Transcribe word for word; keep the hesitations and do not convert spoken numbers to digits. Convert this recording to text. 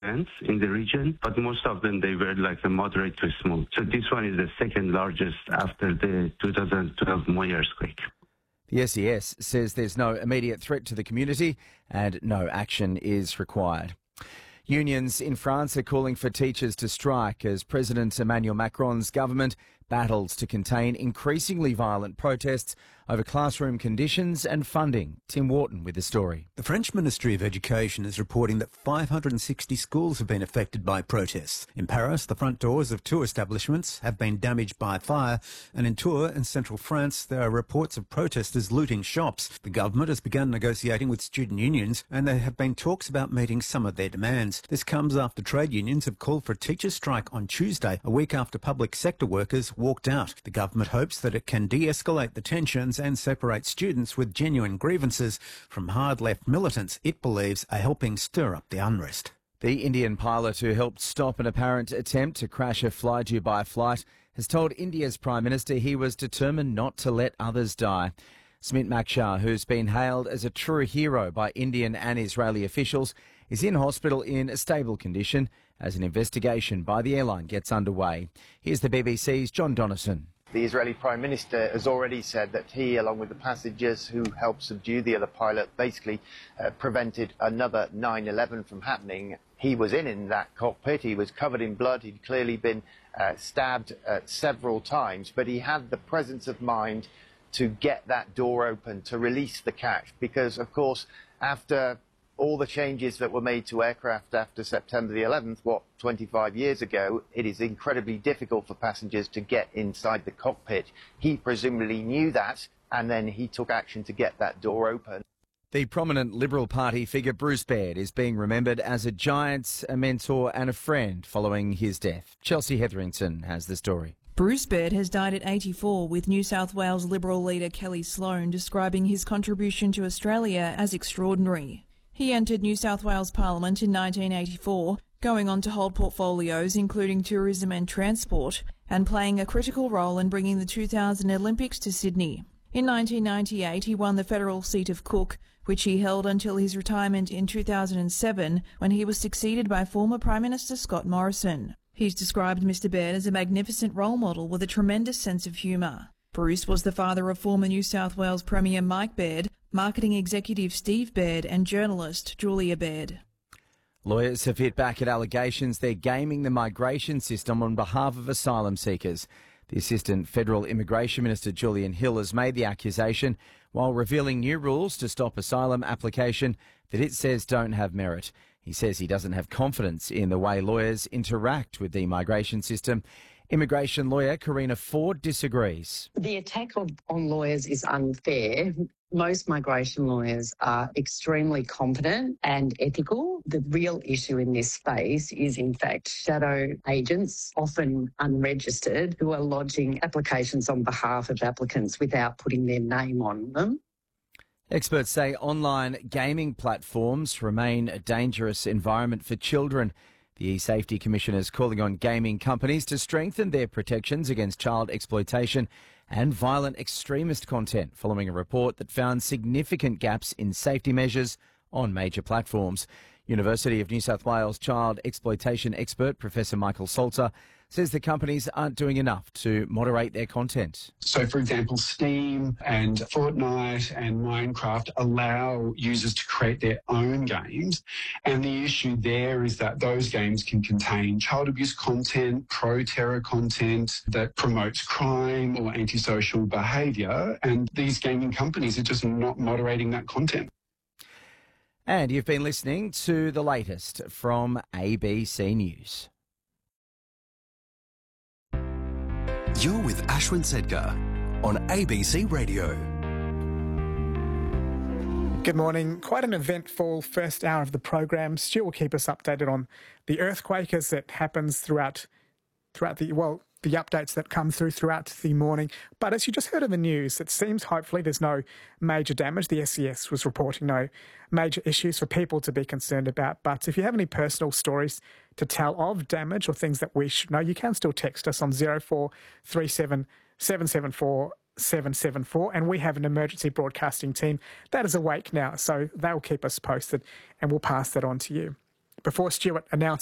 events in the region, but most of them, they were like a moderate to small. So this one is the second largest after the two thousand twelve Moi earthquake. The S E S says there's no immediate threat to the community and no action is required. Unions in France are calling for teachers to strike as President Emmanuel Macron's government battles to contain increasingly violent protests over classroom conditions and funding. Tim Wharton with the story. The French Ministry of Education is reporting that five hundred sixty schools have been affected by protests. In Paris, the front doors of two establishments have been damaged by fire, and in Tours, in central France, there are reports of protesters looting shops. The government has begun negotiating with student unions, and there have been talks about meeting some of their demands. This comes after trade unions have called for a teachers' strike on Tuesday, a week after public sector workers walked out. The government hopes that it can de-escalate the tensions and separate students with genuine grievances from hard-left militants it believes are helping stir up the unrest. The Indian pilot who helped stop an apparent attempt to crash a fly-Dubai flight has told India's Prime Minister he was determined not to let others die. Smit Makshar, who's been hailed as a true hero by Indian and Israeli officials, is in hospital in a stable condition as an investigation by the airline gets underway. Here's the B B C's John Donnison. The Israeli Prime Minister has already said that he, along with the passengers who helped subdue the other pilot, basically uh, prevented another nine eleven from happening. He was in in that cockpit, he was covered in blood, he'd clearly been uh, stabbed uh, several times, but he had the presence of mind to get that door open, to release the catch, because, of course, after all the changes that were made to aircraft after September the eleventh, what, twenty-five years ago, it is incredibly difficult for passengers to get inside the cockpit. He presumably knew that, and then he took action to get that door open. The prominent Liberal Party figure Bruce Baird is being remembered as a giant, a mentor and a friend following his death. Chelsea Hetherington has the story. Bruce Baird has died at eighty-four, with New South Wales Liberal leader Kelly Sloan describing his contribution to Australia as extraordinary. He entered New South Wales Parliament in nineteen eighty-four, going on to hold portfolios including tourism and transport, and playing a critical role in bringing the two thousand Olympics to Sydney. In nineteen ninety-eight, he won the federal seat of Cook, which he held until his retirement in two thousand seven, when he was succeeded by former Prime Minister Scott Morrison. He's described Mister Baird as a magnificent role model with a tremendous sense of humour. Bruce was the father of former New South Wales Premier Mike Baird, marketing executive Steve Baird and journalist Julia Baird. Lawyers have hit back at allegations they're gaming the migration system on behalf of asylum seekers. The Assistant Federal Immigration Minister Julian Hill has made the accusation while revealing new rules to stop asylum application that it says don't have merit. He says he doesn't have confidence in the way lawyers interact with the migration system. Immigration lawyer Karina Ford disagrees. The attack on, on lawyers is unfair. Most migration lawyers are extremely competent and ethical. The real issue in this space is, in fact, shadow agents, often unregistered, who are lodging applications on behalf of applicants without putting their name on them. Experts say online gaming platforms remain a dangerous environment for children. The E-Safety Commission is calling on gaming companies to strengthen their protections against child exploitation and violent extremist content following a report that found significant gaps in safety measures on major platforms. University of New South Wales child exploitation expert Professor Michael Salter says the companies aren't doing enough to moderate their content. So, for example, Steam and Fortnite and Minecraft allow users to create their own games. And the issue there is that those games can contain child abuse content, pro-terror content that promotes crime or antisocial behaviour. And these gaming companies are just not moderating that content. And you've been listening to the latest from A B C News. You're with Ashwin Sedgar on A B C Radio. Good morning. Quite an eventful first hour of the program. Stu will keep us updated on the earthquake as it happens throughout, throughout the, well, the updates that come through throughout the morning. But as you just heard in the news, it seems hopefully there's no major damage. The S E S was reporting no major issues for people to be concerned about. But if you have any personal stories to tell of damage or things that we should know, you can still text us on zero four three seven, seven seven four, seven seven four. And we have an emergency broadcasting team that is awake now, so they'll keep us posted and we'll pass that on to you. Before Stuart announces